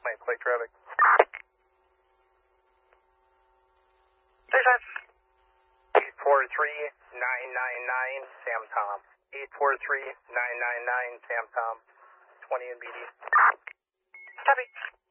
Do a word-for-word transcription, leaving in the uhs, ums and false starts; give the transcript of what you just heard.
Night flight traffic. eight four three nine nine nine Sam Tom. eight four three nine nine nine Sam Tom. twenty in B D. Copy.